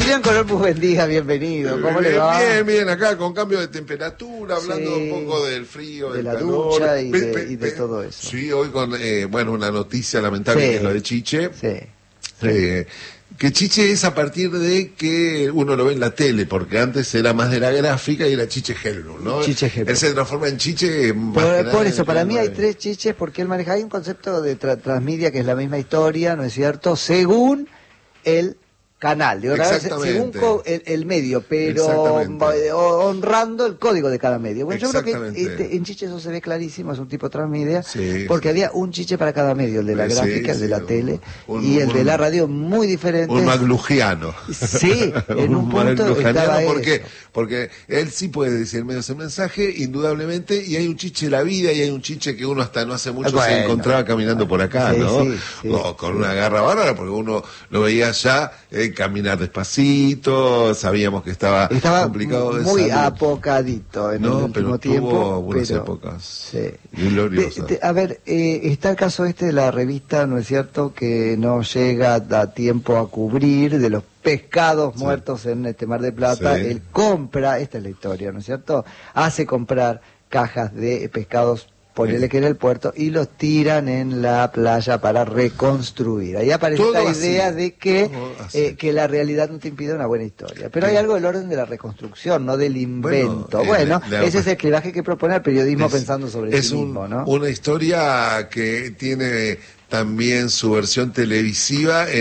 Julián Corpus, bendiga, bienvenido. ¿Cómo le va? Bien, bien, acá con cambio de temperatura, hablando un poco del frío, de del la calor. ducha y de todo eso. Sí, hoy con, bueno, una noticia lamentable que es lo de Chiche. Sí. Que Chiche es a partir de que uno lo ve en la tele, porque antes era más de la gráfica y era Chiche Helblum, ¿no? Chiche Helblum. Él se transforma en Chiche. Por eso, para mí hay tres Chiches, porque él maneja. Hay un concepto de transmedia que es la misma historia, ¿no es cierto? Según el canal, digo, según el medio, pero honrando el código de cada medio. Bueno, yo creo que en Chiche eso se ve clarísimo, es un tipo transmedia, porque había un Chiche para cada medio, el de la gráfica, el de la tele, y el de la radio muy diferente. Un maglugiano. Sí, en un punto estaba porque él sí puede decir medios el mensaje, indudablemente, y hay un Chiche de la vida, y hay un Chiche que uno hasta no hace mucho se encontraba caminando por acá, ¿no? Con una garra bárbara, porque uno lo veía ya caminar despacito, sabíamos que estaba complicado de muy salud. apocadito en el último tiempo. Tuvo buenas épocas gloriosas. A ver, está el caso de la revista, ¿no es cierto?, que no llega a tiempo a cubrir de los pescados muertos en este Mar de Plata. Él compra, esta es la historia, ¿no es cierto?, hace comprar cajas de pescados, ponele que en el puerto, y los tiran en la playa para reconstruir. Ahí aparece esta idea de que la realidad no te impide una buena historia. Pero hay algo del orden de la reconstrucción, no del invento. Bueno, ese es el clivaje que propone el periodismo pensando sobre sí mismo, ¿no? Una historia que tiene también su versión televisiva